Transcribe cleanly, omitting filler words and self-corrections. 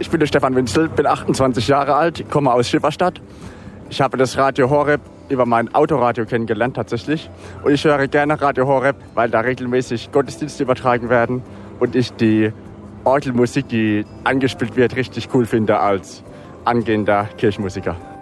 Ich bin der Stefan Winzel, bin 28 Jahre alt, komme aus Schifferstadt. Ich habe das Radio Horeb über mein Autoradio kennengelernt tatsächlich. Und ich höre gerne Radio Horeb, weil da regelmäßig Gottesdienste übertragen werden und ich die Orgelmusik, die angespielt wird, richtig cool finde als angehender Kirchenmusiker.